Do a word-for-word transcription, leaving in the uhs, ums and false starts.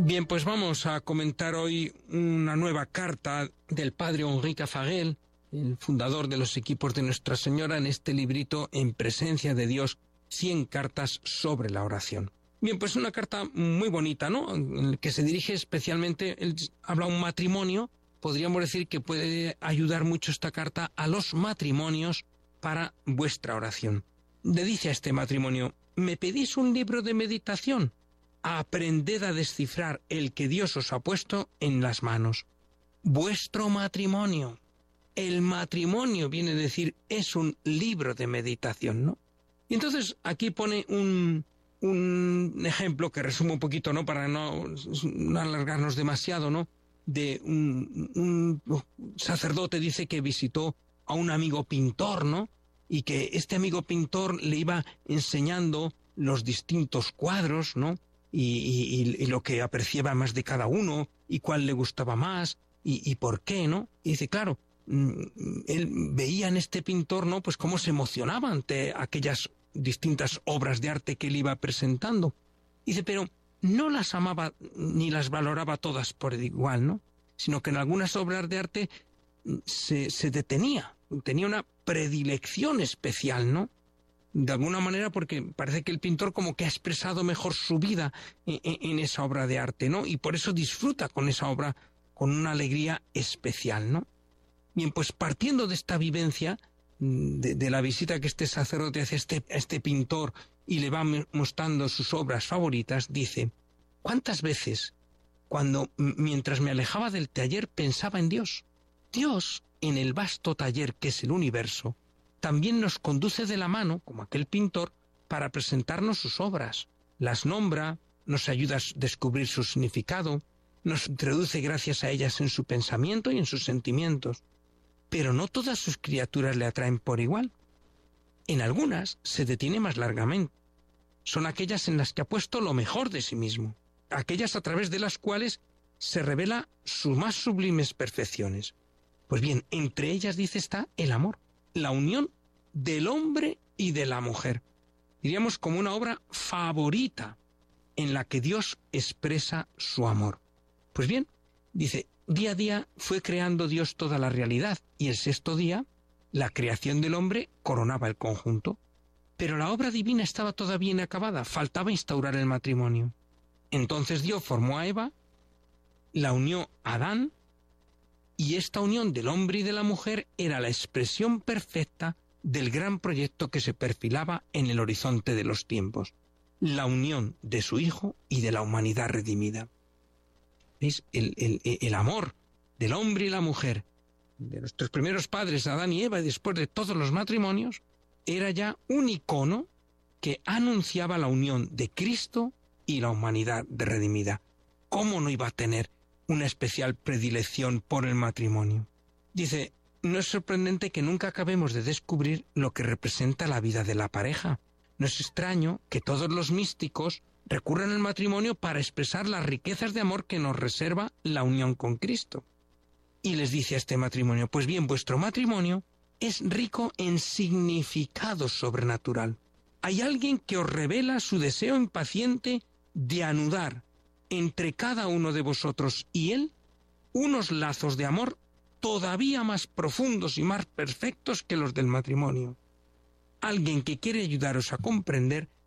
Bien, pues vamos a comentar hoy una nueva carta del padre Henri Caffarel, el fundador de los equipos de Nuestra Señora, en este librito En presencia de Dios, cien cartas sobre la oración. Bien, pues una carta muy bonita, ¿no?, en la que se dirige especialmente, él habla un matrimonio, podríamos decir que puede ayudar mucho esta carta a los matrimonios para vuestra oración. Le dice a este matrimonio: ¿me pedís un libro de meditación? Aprended a descifrar el que Dios os ha puesto en las manos. Vuestro matrimonio. El matrimonio, viene a decir, es un libro de meditación, ¿no? Y entonces aquí pone un, un ejemplo que resumo un poquito, ¿no?, para no, no alargarnos demasiado, ¿no?, de un, un sacerdote, dice, que visitó a un amigo pintor, ¿no?, y que este amigo pintor le iba enseñando los distintos cuadros, ¿no?, y, y, y lo que apreciaba más de cada uno, y cuál le gustaba más, y, y por qué, ¿no? Y dice, claro, él veía en este pintor, ¿no?, pues cómo se emocionaba ante aquellas distintas obras de arte que él iba presentando. Dice, pero no las amaba ni las valoraba todas por igual, ¿no?, sino que en algunas obras de arte se, se detenía, tenía una predilección especial, ¿no?, de alguna manera, porque parece que el pintor como que ha expresado mejor su vida en, en esa obra de arte, ¿no?, y por eso disfruta con esa obra con una alegría especial, ¿no? Bien, pues partiendo de esta vivencia, de, de la visita que este sacerdote hace a este, a este pintor y le va mostrando sus obras favoritas, dice: ¿cuántas veces, cuando mientras me alejaba del taller, pensaba en Dios? Dios, en el vasto taller que es el universo, también nos conduce de la mano, como aquel pintor, para presentarnos sus obras. Las nombra, nos ayuda a descubrir su significado, nos introduce gracias a ellas en su pensamiento y en sus sentimientos. Pero no todas sus criaturas le atraen por igual. En algunas se detiene más largamente. Son aquellas en las que ha puesto lo mejor de sí mismo, aquellas a través de las cuales se revela sus más sublimes perfecciones. Pues bien, entre ellas, dice, está el amor, la unión del hombre y de la mujer. Diríamos como una obra favorita en la que Dios expresa su amor. Pues bien, dice, día a día fue creando Dios toda la realidad, y el sexto día, la creación del hombre coronaba el conjunto. Pero la obra divina estaba todavía inacabada, faltaba instaurar el matrimonio. Entonces Dios formó a Eva, la unió a Adán, y esta unión del hombre y de la mujer era la expresión perfecta del gran proyecto que se perfilaba en el horizonte de los tiempos, la unión de su Hijo y de la humanidad redimida. ¿Veis? El, el, el amor del hombre y la mujer, de nuestros primeros padres, Adán y Eva, y después de todos los matrimonios, era ya un icono que anunciaba la unión de Cristo y la humanidad redimida. ¿Cómo no iba a tener una especial predilección por el matrimonio? Dice, no es sorprendente que nunca acabemos de descubrir lo que representa la vida de la pareja. No es extraño que todos los místicos recurran al matrimonio para expresar las riquezas de amor que nos reserva la unión con Cristo. Y les dice a este matrimonio, pues bien, vuestro matrimonio es rico en significado sobrenatural. Hay alguien que os revela su deseo impaciente de anudar entre cada uno de vosotros y él unos lazos de amor todavía más profundos y más perfectos que los del matrimonio. Alguien que quiere ayudaros a comprender